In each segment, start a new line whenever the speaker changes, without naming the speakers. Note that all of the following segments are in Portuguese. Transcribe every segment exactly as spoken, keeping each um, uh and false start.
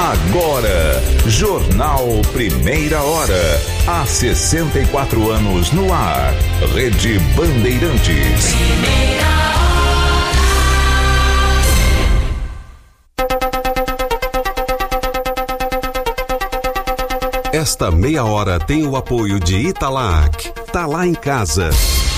Agora, Jornal Primeira Hora. Há sessenta e quatro anos no ar. Rede Bandeirantes. Primeira Hora. Esta meia hora tem o apoio de Italac. Tá lá em casa.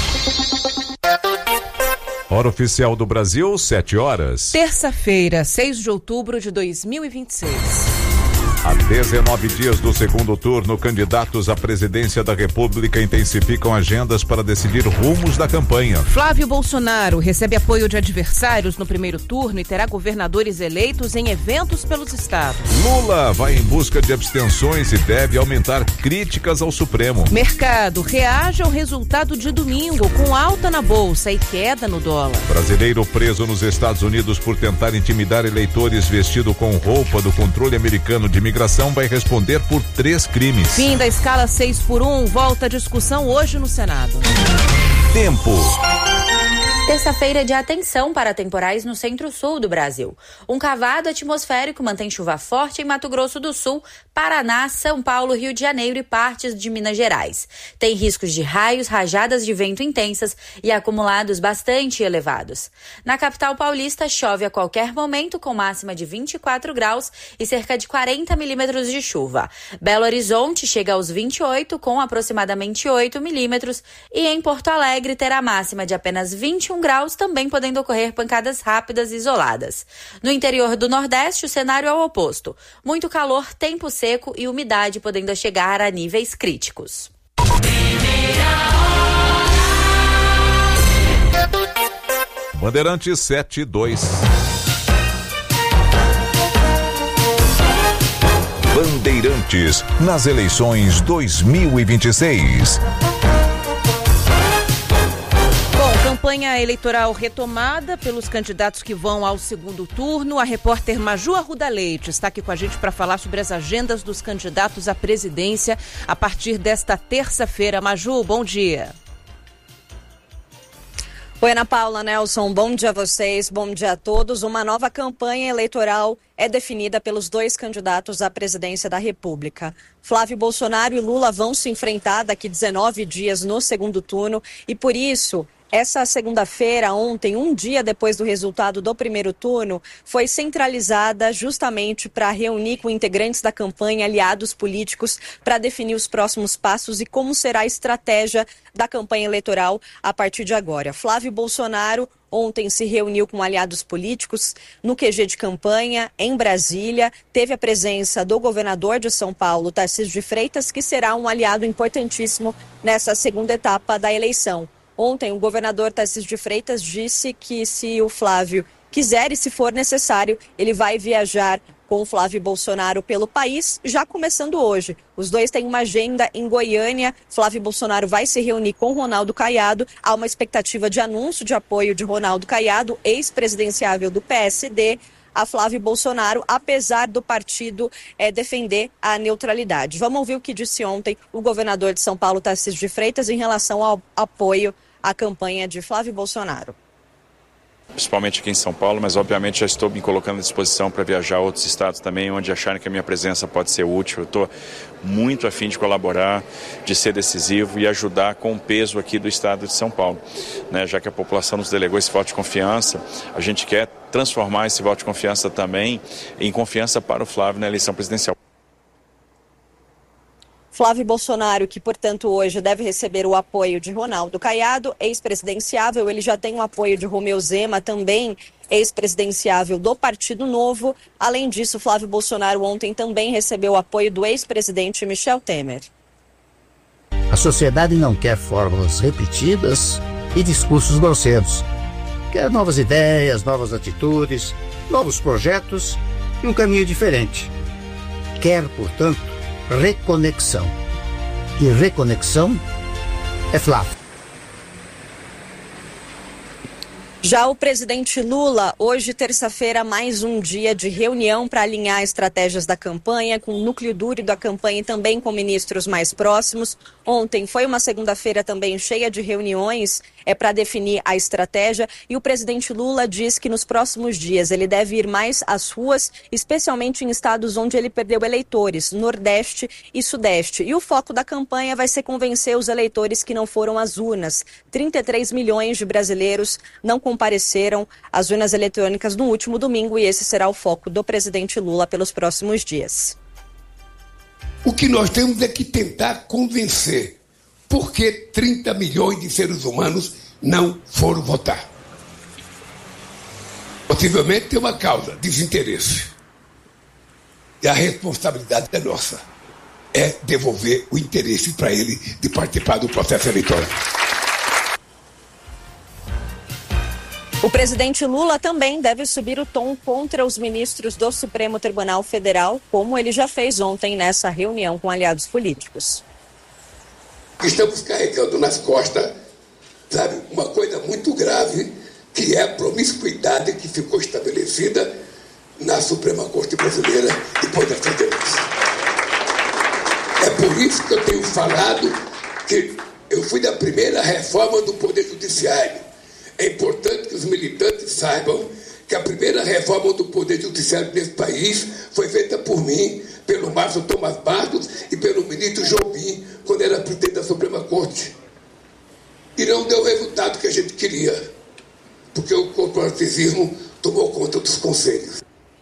Hora oficial do Brasil, sete horas.
Terça-feira, seis de outubro de dois mil e vinte e seis.
Há dezenove dias do segundo turno, candidatos à presidência da República intensificam agendas para decidir rumos da campanha.
Flávio Bolsonaro recebe apoio de adversários no primeiro turno e terá governadores eleitos em eventos pelos estados.
Lula vai em busca de abstenções e deve aumentar críticas ao Supremo.
Mercado reage ao resultado de domingo, com alta na bolsa e queda no dólar.
Brasileiro preso nos Estados Unidos por tentar intimidar eleitores vestido com roupa do controle americano de imigração vai responder por três crimes.
Fim da escala seis por um, volta à discussão hoje no Senado.
Tempo.
Terça-feira de atenção para temporais no centro-sul do Brasil. Um cavado atmosférico mantém chuva forte em Mato Grosso do Sul, Paraná, São Paulo, Rio de Janeiro e partes de Minas Gerais. Tem riscos de raios, rajadas de vento intensas e acumulados bastante elevados. Na capital paulista, chove a qualquer momento com máxima de vinte e quatro graus e cerca de quarenta milímetros de chuva. Belo Horizonte chega aos vinte e oito com aproximadamente oito milímetros e em Porto Alegre terá máxima de apenas vinte e um graus, também podendo ocorrer pancadas rápidas e isoladas. No interior do Nordeste, o cenário é o oposto. Muito calor, tempo seco e umidade podendo chegar a níveis críticos.
Bandeirantes sete dois. Bandeirantes nas eleições dois mil e vinte e seis.
Campanha eleitoral retomada pelos candidatos que vão ao segundo turno. A repórter Maju Arruda Leite está aqui com a gente para falar sobre as agendas dos candidatos à presidência a partir desta terça-feira. Maju, bom dia.
Oi, Ana Paula, Nelson, bom dia a vocês, bom dia a todos. Uma nova campanha eleitoral é definida pelos dois candidatos à presidência da República. Flávio Bolsonaro e Lula vão se enfrentar daqui dezenove dias no segundo turno e, por isso, essa segunda-feira, ontem, um dia depois do resultado do primeiro turno, foi centralizada justamente para reunir com integrantes da campanha, aliados políticos, para definir os próximos passos e como será a estratégia da campanha eleitoral a partir de agora. Flávio Bolsonaro ontem se reuniu com aliados políticos no Q G de campanha em Brasília. Teve a presença do governador de São Paulo, Tarcísio de Freitas, que será um aliado importantíssimo nessa segunda etapa da eleição. Ontem, o governador Tarcísio de Freitas disse que se o Flávio quiser e se for necessário, ele vai viajar com o Flávio Bolsonaro pelo país, já começando hoje. Os dois têm uma agenda em Goiânia. Flávio Bolsonaro vai se reunir com Ronaldo Caiado. Há uma expectativa de anúncio de apoio de Ronaldo Caiado, ex-presidenciável do P S D, a Flávio Bolsonaro, apesar do partido é, defender a neutralidade. Vamos ouvir o que disse ontem o governador de São Paulo, Tarcísio de Freitas, em relação ao apoio à campanha de Flávio Bolsonaro.
Principalmente aqui em São Paulo, mas obviamente já estou me colocando à disposição para viajar a outros estados também, onde acharem que a minha presença pode ser útil. Eu estou muito a fim de colaborar, de ser decisivo e ajudar com o peso aqui do estado de São Paulo. Né? Já que a população nos delegou esse voto de confiança, a gente quer transformar esse voto de confiança também em confiança para o Flávio na eleição presidencial.
Flávio Bolsonaro, que, portanto, hoje deve receber o apoio de Ronaldo Caiado, ex-presidenciável. Ele já tem o apoio de Romeu Zema, também ex-presidenciável do Partido Novo. Além disso, Flávio Bolsonaro ontem também recebeu o apoio do ex-presidente Michel Temer.
A sociedade não quer fórmulas repetidas e discursos grosseiros. Quer novas ideias, novas atitudes, novos projetos e um caminho diferente. Quer, portanto, reconexão. E reconexão é Flávio.
Já o presidente Lula, hoje, terça-feira, mais um dia de reunião para alinhar estratégias da campanha, com o núcleo duro da campanha e também com ministros mais próximos. Ontem foi uma segunda-feira também cheia de reuniões é para definir a estratégia e o presidente Lula diz que nos próximos dias ele deve ir mais às ruas, especialmente em estados onde ele perdeu eleitores, Nordeste e Sudeste. E o foco da campanha vai ser convencer os eleitores que não foram às urnas. trinta e três milhões de brasileiros não compareceram às urnas eletrônicas no último domingo e esse será o foco do presidente Lula pelos próximos dias.
O que nós temos é que tentar convencer por que trinta milhões de seres humanos não foram votar. Possivelmente tem uma causa, desinteresse. E a responsabilidade é nossa. É devolver o interesse para ele de participar do processo eleitoral.
O presidente Lula também deve subir o tom contra os ministros do Supremo Tribunal Federal, como ele já fez ontem nessa reunião com aliados políticos.
Estamos carregando nas costas, sabe, uma coisa muito grave, que é a promiscuidade que ficou estabelecida na Suprema Corte Brasileira depois dessa denúncia. É por isso que eu tenho falado que eu fui da primeira reforma do Poder Judiciário. É importante que os militantes saibam que a primeira reforma do Poder Judiciário desse país foi feita por mim, pelo Márcio Tomás Bastos e pelo ministro Jobim, quando era presidente da Suprema Corte. E não deu o resultado que a gente queria, porque o corporativismo tomou conta dos conselhos.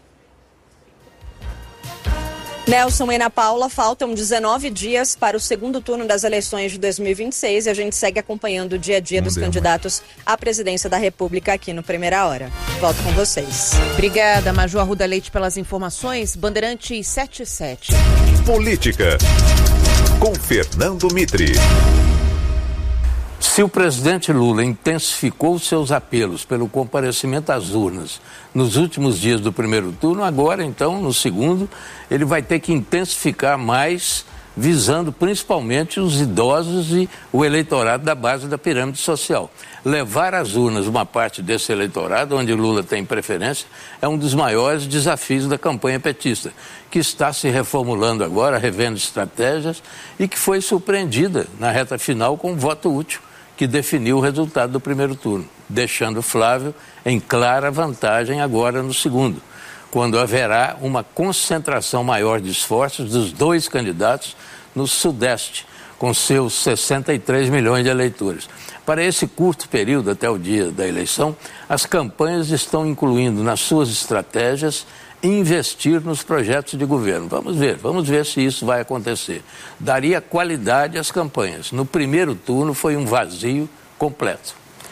Nelson e Ana Paula, faltam dezenove dias para o segundo turno das eleições de dois mil e vinte e seis e a gente segue acompanhando o dia a dia Não dos deu, candidatos mas... à presidência da República aqui no Primeira Hora. Volto com vocês.
Obrigada, Maju Arruda Leite, pelas informações. Bandeirantes setenta e sete.
Política, com Fernando Mitri.
Se o presidente Lula intensificou seus apelos pelo comparecimento às urnas nos últimos dias do primeiro turno, agora, então, no segundo, ele vai ter que intensificar mais, visando principalmente os idosos e o eleitorado da base da pirâmide social. Levar às urnas uma parte desse eleitorado, onde Lula tem preferência, é um dos maiores desafios da campanha petista, que está se reformulando agora, revendo estratégias e que foi surpreendida na reta final com um voto útil, que definiu o resultado do primeiro turno, deixando Flávio em clara vantagem agora no segundo, quando haverá uma concentração maior de esforços dos dois candidatos no Sudeste, com seus sessenta e três milhões de eleitores. Para esse curto período, até o dia da eleição, as campanhas estão incluindo nas suas estratégias investir nos projetos de governo. Vamos ver, vamos ver se isso vai acontecer. Daria qualidade às campanhas. No primeiro turno foi um vazio completo.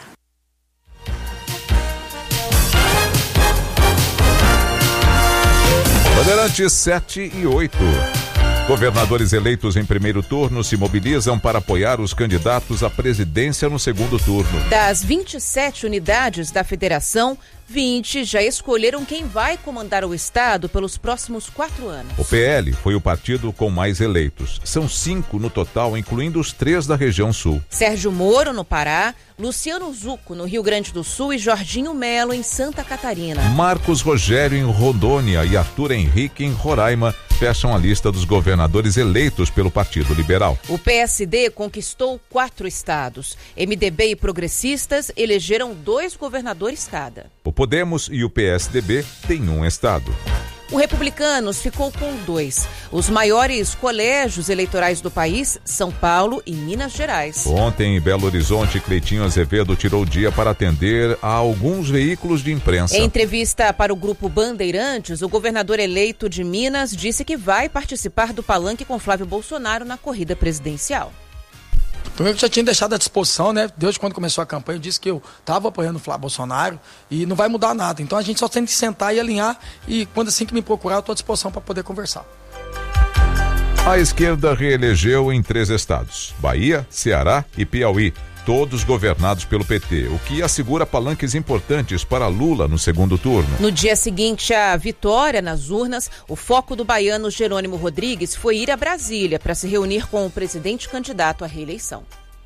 Bandeirantes sete e oito. Governadores eleitos em primeiro turno se mobilizam para apoiar os candidatos à presidência no segundo turno.
Das vinte e sete unidades da federação, vinte já escolheram quem vai comandar o estado pelos próximos quatro anos.
O P L foi o partido com mais eleitos. São cinco no total, incluindo os três da região sul.
Sérgio Moro, no Pará, Luciano Zucco, no Rio Grande do Sul e Jorginho Melo, em Santa Catarina.
Marcos Rogério, em Rondônia, e Arthur Henrique, em Roraima, fecham a lista dos governadores eleitos pelo Partido Liberal.
O P S D conquistou quatro estados. M D B e progressistas elegeram dois governadores cada.
O Podemos e o P S D B têm um estado.
O Republicanos ficou com dois. Os maiores colégios eleitorais do país, São Paulo e Minas Gerais.
Ontem, em Belo Horizonte, Cleitinho Azevedo tirou o dia para atender a alguns veículos de imprensa.
Em entrevista para o grupo Bandeirantes, o governador eleito de Minas disse que vai participar do palanque com Flávio Bolsonaro na corrida presidencial.
Primeiro, eu já tinha deixado à disposição, né? Desde quando começou a campanha, eu disse que eu estava apoiando o Flávio Bolsonaro e não vai mudar nada. Então a gente só tem que sentar e alinhar e quando assim que me procurar, eu estou à disposição para poder conversar.
A esquerda reelegeu em três estados: Bahia, Ceará e Piauí, todos governados pelo P T, o que assegura palanques importantes para Lula no segundo turno.
No dia seguinte à vitória nas urnas, o foco do baiano Jerônimo Rodrigues foi ir a Brasília para se reunir com o presidente candidato à reeleição.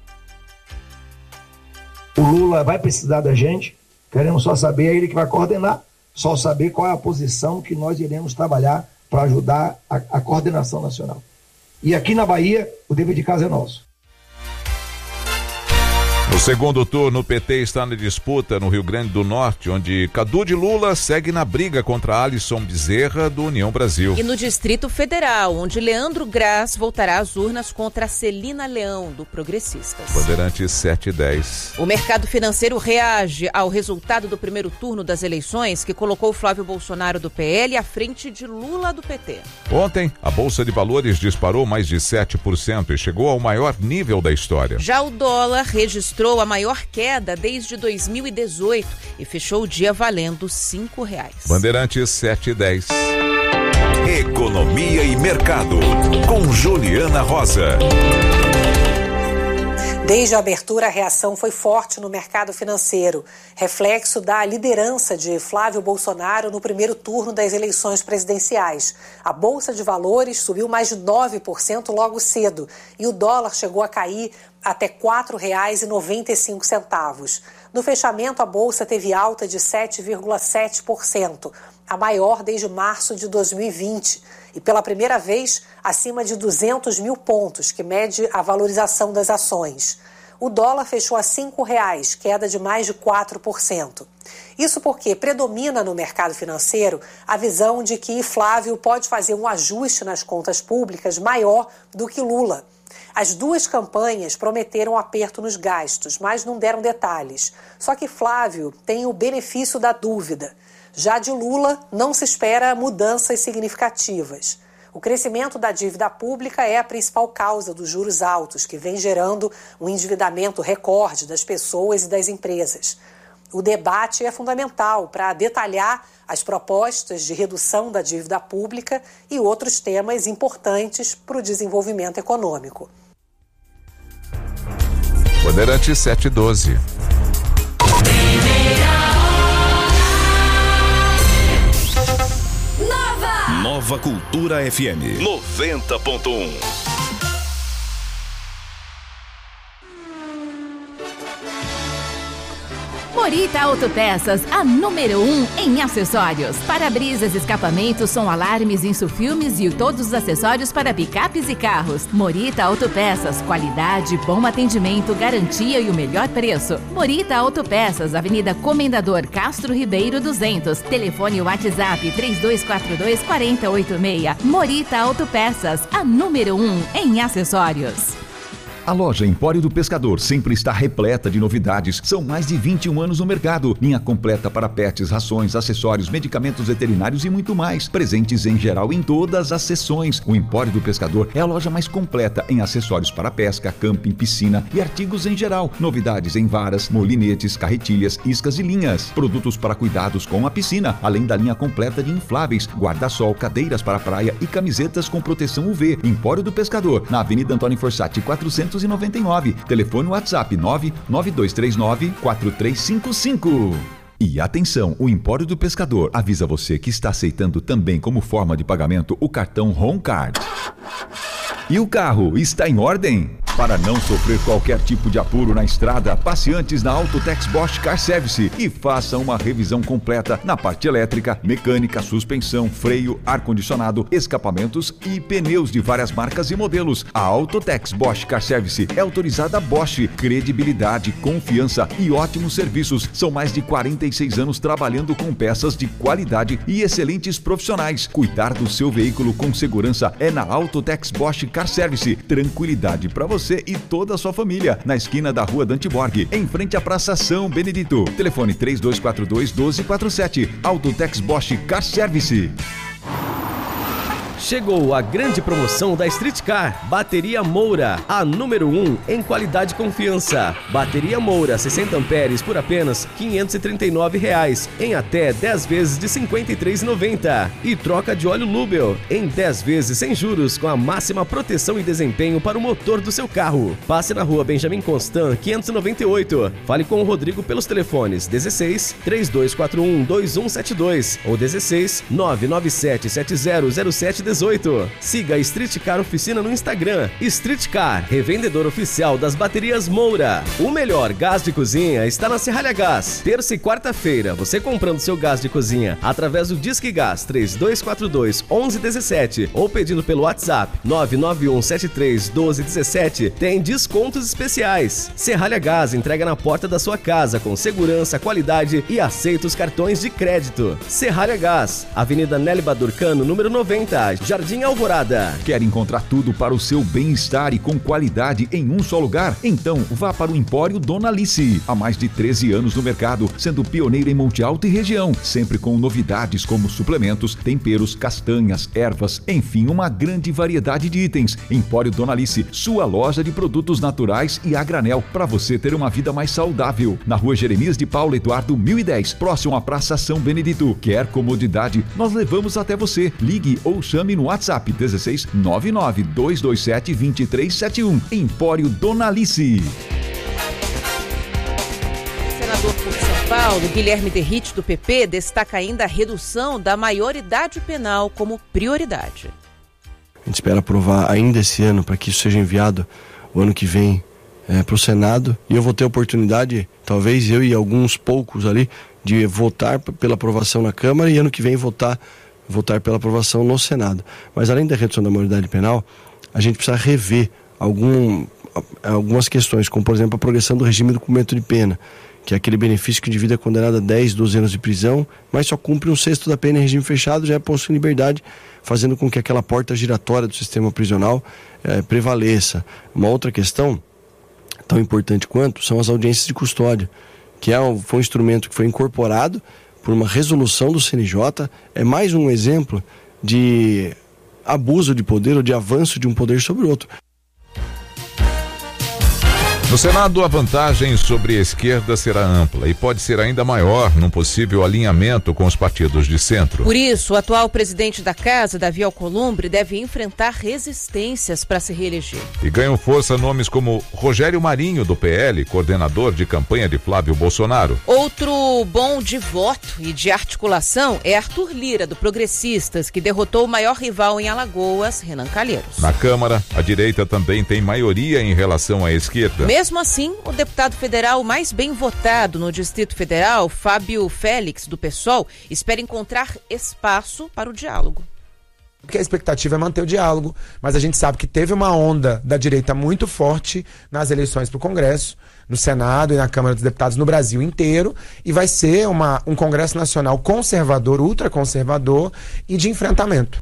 O Lula vai precisar da gente, queremos só saber, é ele que vai coordenar, só saber qual é a posição que nós iremos trabalhar para ajudar a, a coordenação nacional. E aqui na Bahia, o dever de casa é nosso.
No segundo turno, o P T está na disputa no Rio Grande do Norte, onde Cadu de Lula segue na briga contra Alisson Bezerra, do União Brasil.
E no Distrito Federal, onde Leandro Graz voltará às urnas contra Celina Leão, do Progressistas.
Bandeirantes sete e dez.
O mercado financeiro reage ao resultado do primeiro turno das eleições, que colocou Flávio Bolsonaro, do P L, à frente de Lula, do P T.
Ontem, a Bolsa de Valores disparou mais de sete por cento e chegou ao maior nível da história.
Já o dólar registrou a maior queda desde dois mil e dezoito e fechou o dia valendo cinco reais.
Bandeirantes sete e dez.
Economia e Mercado, com Juliana Rosa.
Desde a abertura, a reação foi forte no mercado financeiro, reflexo da liderança de Flávio Bolsonaro no primeiro turno das eleições presidenciais. A Bolsa de Valores subiu mais de nove por cento logo cedo e o dólar chegou a cair até quatro reais e noventa e cinco centavos. No fechamento, a Bolsa teve alta de sete vírgula sete por cento, a maior desde março de dois mil e vinte, e pela primeira vez acima de duzentos mil pontos, que mede a valorização das ações. O dólar fechou a cinco reais, queda de mais de quatro por cento. Isso porque predomina no mercado financeiro a visão de que Flávio pode fazer um ajuste nas contas públicas maior do que Lula. As duas campanhas prometeram aperto nos gastos, mas não deram detalhes. Só que Flávio tem o benefício da dúvida. Já de Lula, não se espera mudanças significativas. O crescimento da dívida pública é a principal causa dos juros altos, que vem gerando um endividamento recorde das pessoas e das empresas. O debate é fundamental para detalhar as propostas de redução da dívida pública e outros temas importantes para o desenvolvimento econômico.
Bandeirantes sete e doze.
Nova! Nova Cultura F M noventa ponto um.
Morita Autopeças, a número um em acessórios. Para-brisas, escapamentos, som alarmes, insufilmes e todos os acessórios para picapes e carros. Morita Autopeças, qualidade, bom atendimento, garantia e o melhor preço. Morita Autopeças, Avenida Comendador Castro Ribeiro duzentos. Telefone WhatsApp três dois quatro dois, quatro oito seis. Morita Autopeças, a número um em acessórios.
A loja Empório do Pescador sempre está repleta de novidades. São mais de vinte e um anos no mercado. Linha completa para pets, rações, acessórios, medicamentos veterinários e muito mais. Presentes em geral em todas as seções. O Empório do Pescador é a loja mais completa em acessórios para pesca, camping, piscina e artigos em geral. Novidades em varas, molinetes, carretilhas, iscas e linhas. Produtos para cuidados com a piscina, além da linha completa de infláveis, guarda-sol, cadeiras para praia e camisetas com proteção U V. Empório do Pescador, na Avenida Antônio Forsatti quatrocentos e noventa e nove. Telefone WhatsApp nove nove dois três nove quatro três cinco cinco. E atenção, o Empório do Pescador avisa você que está aceitando também como forma de pagamento o cartão Home Card. E o carro está em ordem? Para não sofrer qualquer tipo de apuro na estrada, passe antes na Autotex Bosch Car Service e faça uma revisão completa na parte elétrica, mecânica, suspensão, freio, ar-condicionado, escapamentos e pneus de várias marcas e modelos. A Autotex Bosch Car Service é autorizada Bosch, credibilidade, confiança e ótimos serviços. São mais de quarenta e seis anos trabalhando com peças de qualidade e excelentes profissionais. Cuidar do seu veículo com segurança é na Autotex Bosch Car Service. Tranquilidade para você e toda a sua família, na esquina da Rua Dante Borg, em frente à Praça São Benedito. Telefone três dois quatro dois, um dois quatro sete. Autotex Bosch Car Service.
Chegou a grande promoção da Street Car, Bateria Moura, a número um em qualidade e confiança. Bateria Moura sessenta amperes por apenas quinhentos e trinta e nove reais, em até dez vezes de cinquenta e três reais e noventa centavos. E troca de óleo Lubel em dez vezes sem juros, com a máxima proteção e desempenho para o motor do seu carro. Passe na Rua Benjamin Constant, quinhentos e noventa e oito. Fale com o Rodrigo pelos telefones dezesseis, três dois quatro um, dois um sete dois ou dezesseis, nove nove sete sete zero zero sete um dezoito. Siga a Street Car Oficina no Instagram. Street Car, revendedor oficial das baterias Moura. O melhor gás de cozinha está na Serralha Gás. Terça e quarta-feira, você comprando seu gás de cozinha através do Disque Gás três dois quatro dois, um um um sete ou pedindo pelo WhatsApp nove nove um sete três um dois um sete, tem descontos especiais. Serralha Gás entrega na porta da sua casa com segurança, qualidade e aceita os cartões de crédito. Serralha Gás, Avenida Nelly Badurcano, número noventa, Jardim Alvorada.
Quer encontrar tudo para o seu bem-estar e com qualidade em um só lugar? Então vá para o Empório Dona Alice. Há mais de treze anos no mercado, sendo pioneira em Monte Alto e região, sempre com novidades como suplementos, temperos, castanhas, ervas, enfim, uma grande variedade de itens. Empório Dona Alice, sua loja de produtos naturais e a granel, para você ter uma vida mais saudável. Na Rua Jeremias de Paulo Eduardo mil e dez, próximo à Praça São Benedito. Quer comodidade? Nós levamos até você. Ligue ou chame no WhatsApp dezesseis nove nove dois dois sete dois três sete um. Empório Dona Alice.
Senador por São Paulo, Guilherme Derrite, do P P, destaca ainda a redução da maioridade penal como prioridade.
A gente espera aprovar ainda esse ano para que isso seja enviado o ano que vem é, para o Senado. E eu vou ter a oportunidade, talvez eu e alguns poucos ali, de votar pela aprovação na Câmara e ano que vem votar, votar pela aprovação no Senado. Mas além da redução da maioridade penal, a gente precisa rever algum, algumas questões, como por exemplo a progressão do regime do cumprimento de pena, que é aquele benefício que o indivíduo é condenado a dez, doze anos de prisão, mas só cumpre um sexto da pena em regime fechado, já é posto em liberdade, fazendo com que aquela porta giratória do sistema prisional eh, prevaleça. Uma outra questão, tão importante quanto, são as audiências de custódia, que é um, foi um instrumento que foi incorporado por uma resolução do C N J, é mais um exemplo de abuso de poder ou de avanço de um poder sobre o outro.
No Senado, a vantagem sobre a esquerda será ampla e pode ser ainda maior num possível alinhamento com os partidos de centro.
Por isso, o atual presidente da Casa, Davi Alcolumbre, deve enfrentar resistências para se reeleger.
E ganham força nomes como Rogério Marinho, do P L, coordenador de campanha de Flávio Bolsonaro.
Outro bom de voto e de articulação é Arthur Lira, do Progressistas, que derrotou o maior rival em Alagoas, Renan Calheiros.
Na Câmara, a direita também tem maioria em relação à esquerda.
Mesmo assim, o deputado federal mais bem votado no Distrito Federal, Fábio Félix, do PSOL, espera encontrar espaço para o diálogo.
Porque a expectativa é manter o diálogo, mas a gente sabe que teve uma onda da direita muito forte nas eleições para o Congresso, no Senado e na Câmara dos Deputados no Brasil inteiro, e vai ser uma, um Congresso Nacional conservador, ultraconservador e de enfrentamento.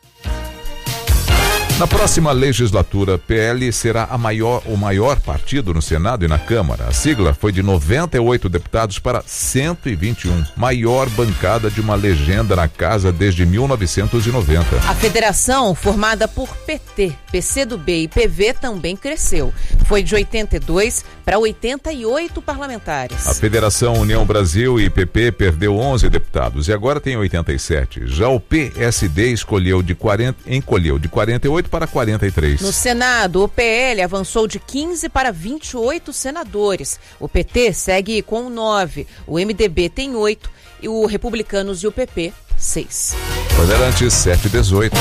Na próxima legislatura, P L será a maior, o maior partido no Senado e na Câmara. A sigla foi de noventa e oito deputados para cento e vinte e um, maior bancada de uma legenda na casa desde mil novecentos e noventa.
A federação, formada por P T, P C do B e P V, também cresceu. Foi de oitenta e dois para oitenta e oito parlamentares.
A Federação União Brasil e P P perdeu onze deputados e agora tem oitenta e sete. Já o P S D escolheu de quarenta, encolheu de quarenta e oito para quarenta e três.
No Senado, o P L avançou de quinze para vinte e oito senadores. O P T segue com nove, o M D B tem oito e o Republicanos e o P P, seis.
Bandeirantes sete e dezoito.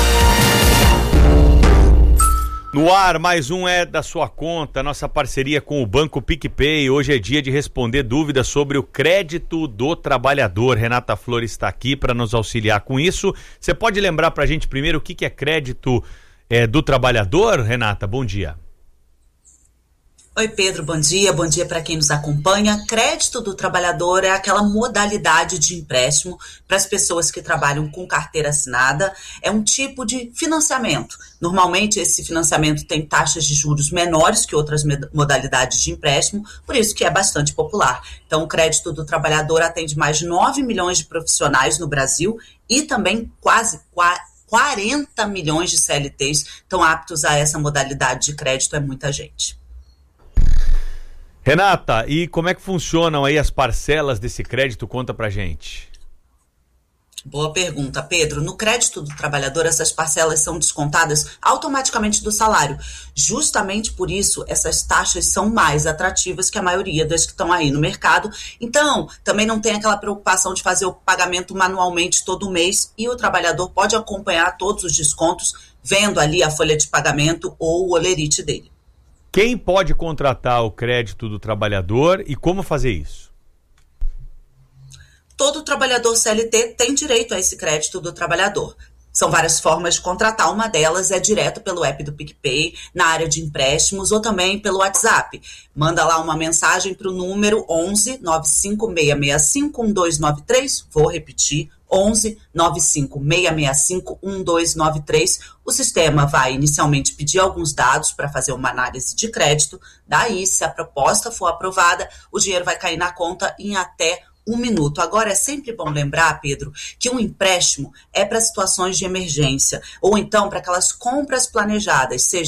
No ar, mais um é da sua conta, nossa parceria com o Banco PicPay. Hoje é dia de responder dúvidas sobre o crédito do trabalhador. Renata Flores está aqui para nos auxiliar com isso. Você pode lembrar para a gente primeiro o que, que é crédito é, do trabalhador, Renata? Bom dia.
Oi, Pedro, bom dia. Bom dia para quem nos acompanha. Crédito do trabalhador é aquela modalidade de empréstimo para as pessoas que trabalham com carteira assinada. É um tipo de financiamento. Normalmente, esse financiamento tem taxas de juros menores que outras modalidades de empréstimo, por isso que é bastante popular. Então, o crédito do trabalhador atende mais de nove milhões de profissionais no Brasil e também quase quarenta milhões de C L Ts estão aptos a essa modalidade de crédito. É muita gente.
Renata, e como é que funcionam aí as parcelas desse crédito? Conta pra gente.
Boa pergunta, Pedro. No crédito do trabalhador, essas parcelas são descontadas automaticamente do salário. Justamente por isso, essas taxas são mais atrativas que a maioria das que estão aí no mercado. Então, também não tem aquela preocupação de fazer o pagamento manualmente todo mês e o trabalhador pode acompanhar todos os descontos vendo ali a folha de pagamento ou o holerite dele.
Quem pode contratar o crédito do trabalhador e como fazer isso?
Todo trabalhador C L T tem direito a esse crédito do trabalhador. São várias formas de contratar, uma delas é direto pelo app do PicPay, na área de empréstimos ou também pelo WhatsApp. Manda lá uma mensagem para o número onze nove cinco seis seis cinco um dois nove três, vou repetir, onze nove cinco seis seis cinco um dois nove três. O sistema vai inicialmente pedir alguns dados para fazer uma análise de crédito, daí, se a proposta for aprovada, o dinheiro vai cair na conta em até um minuto. Agora, é sempre bom lembrar, Pedro, que um empréstimo é para situações de emergência ou então para aquelas compras planejadas, seja...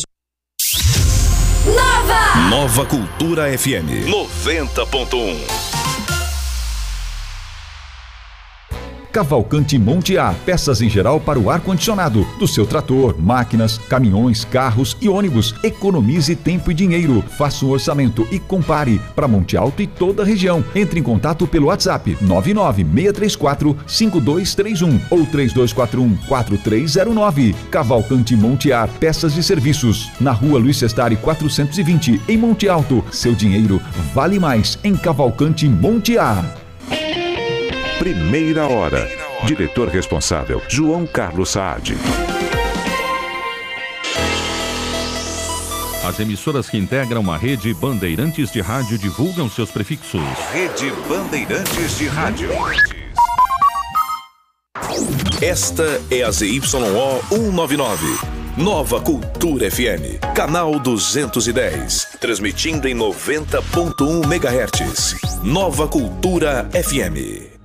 Nova! Nova Cultura F M noventa ponto um.
Cavalcante Monte A, peças em geral para o ar-condicionado do seu trator, máquinas, caminhões, carros e ônibus. Economize tempo e dinheiro. Faça um orçamento e compare para Monte Alto e toda a região. Entre em contato pelo WhatsApp nove nove seis três quatro cinco dois três um ou três dois quatro um quatro três zero nove. Cavalcante Monte A, peças e serviços. Na rua Luiz Sestari quatrocentos e vinte, em Monte Alto. Seu dinheiro vale mais em Cavalcante Monte A.
Primeira hora. Diretor responsável, João Carlos Saad.
As emissoras que integram a rede Bandeirantes de Rádio divulgam seus prefixos.
Rede Bandeirantes de Rádio. Esta é a Z Y O cento e noventa e nove. Nova Cultura F M. Canal duzentos e dez. Transmitindo em noventa ponto um megahertz. Nova Cultura F M.